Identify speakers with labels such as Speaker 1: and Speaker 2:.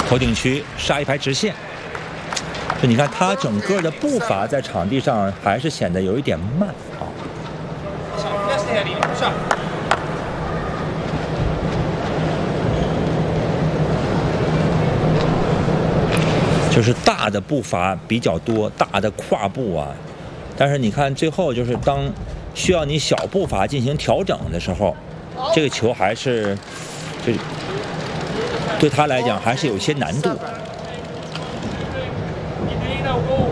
Speaker 1: 头顶区杀一排直线。就你看他整个的步伐在场地上还是显得有一点慢啊。就是大的步伐比较多，大的跨步啊，但是你看最后就是当需要你小步伐进行调整的时候，这个球还是对他来讲还是有些难度。